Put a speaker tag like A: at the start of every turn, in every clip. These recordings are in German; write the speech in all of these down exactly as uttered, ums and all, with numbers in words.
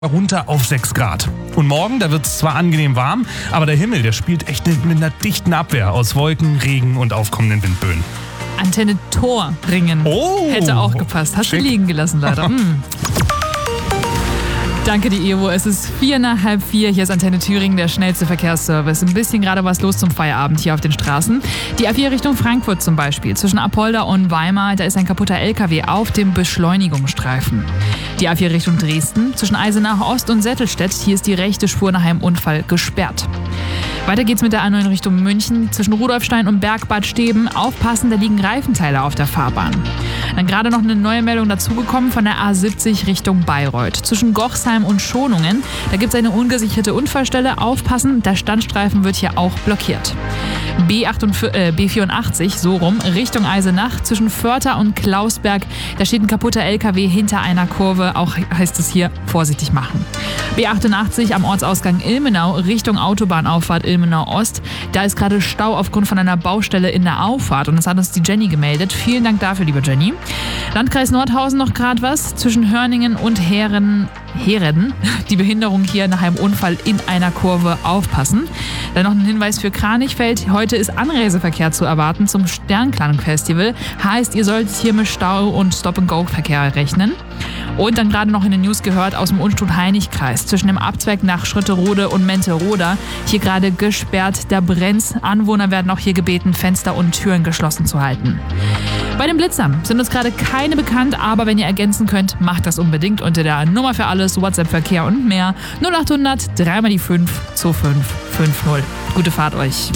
A: runter auf sechs Grad. Und morgen, da wird es zwar angenehm warm, aber der Himmel, der spielt echt mit einer dichten Abwehr aus Wolken, Regen und aufkommenden Windböen.
B: Antenne Torringen.
A: Oh,
B: hätte auch gepasst. Hast
A: schick.
B: du liegen gelassen, leider. hm. Danke, die Evo. Es ist vier nach halb vier. Hier ist Antenne Thüringen, der schnellste Verkehrsservice. Ein bisschen gerade was los zum Feierabend hier auf den Straßen. Die A vier Richtung Frankfurt zum Beispiel. Zwischen Apolda und Weimar, da ist ein kaputter L K W auf dem Beschleunigungsstreifen. Die A vier Richtung Dresden. Zwischen Eisenach Ost und Settelstedt. Hier ist die rechte Spur nach einem Unfall gesperrt. Weiter geht's mit der A neun Richtung München. Zwischen Rudolfstein und Bergbad Steben. Aufpassen, da liegen Reifenteile auf der Fahrbahn. Dann gerade noch eine neue Meldung dazugekommen von der A siebzig Richtung Bayreuth. Zwischen Gochsheim und Schonungen, da gibt es eine ungesicherte Unfallstelle. Aufpassen, der Standstreifen wird hier auch blockiert. B vierundachtzig, so rum, Richtung Eisenach. Zwischen Vörter und Klausberg, da steht ein kaputter L K W hinter einer Kurve. Auch heißt es hier vorsichtig machen. B achtundachtzig am Ortsausgang Ilmenau, Richtung Autobahnauffahrt Ilmenau Ost. Da ist gerade Stau aufgrund von einer Baustelle in der Auffahrt. Und das hat uns die Jenny gemeldet. Vielen Dank dafür, liebe Jenny. Landkreis Nordhausen noch gerade was. Zwischen Hörningen und Heeren, Hereden. Die Behinderung hier nach einem Unfall in einer Kurve. Aufpassen. Dann noch ein Hinweis für Kranichfeld. Heute ist Anreiseverkehr zu erwarten zum Sternklang-Festival. Heißt, ihr solltet hier mit Stau- und Stop-and-Go-Verkehr rechnen. Und dann gerade noch in den News gehört aus dem Unstrut-Heinig-Kreis. Zwischen dem Abzweig nach Schritterode und Menteroda. Hier gerade gesperrt der Brenz. Anwohner werden auch hier gebeten, Fenster und Türen geschlossen zu halten. Bei den Blitzern sind uns gerade keine bekannt, aber wenn ihr ergänzen könnt, macht das unbedingt unter der Nummer für alles, WhatsApp-Verkehr und mehr. null acht hundert, drei mal die fünf, zwei fünf fünf null. Gute Fahrt euch.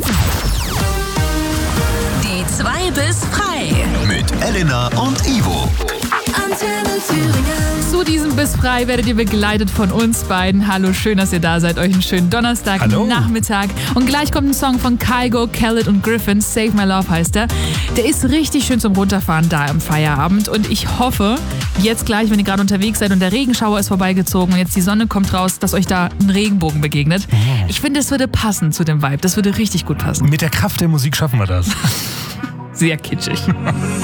C: Die zwei bis frei.
D: Mit Elena und Ivo.
C: Antenne Thüringen.
B: Zu diesem Bis frei werdet ihr begleitet von uns beiden. Hallo, schön, dass ihr da seid. Euch einen schönen Donnerstag,
A: Hallo.
B: Nachmittag. Und gleich kommt ein Song von Kygo, Khaled und Griffin. Save My Love heißt er. Der ist richtig schön zum Runterfahren da im Feierabend. Und ich hoffe, jetzt gleich, wenn ihr gerade unterwegs seid und der Regenschauer ist vorbeigezogen und jetzt die Sonne kommt raus, dass euch da ein Regenbogen begegnet. Ich finde, das würde passen zu dem Vibe. Das würde richtig gut passen.
A: Mit der Kraft der Musik schaffen wir das.
B: Sehr kitschig.